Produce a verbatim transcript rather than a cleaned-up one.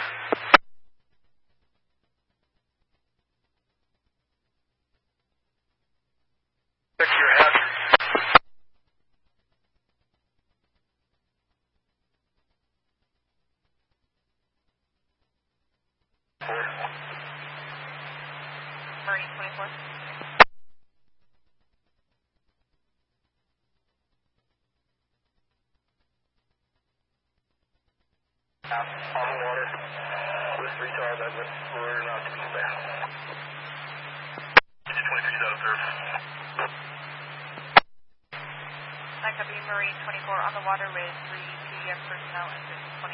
Check your hazard. Marine twenty-four. On the water with three cars, I went we're not to be fast. twenty-three set observe. I copy Marine twenty-four on the water with three P D F personnel and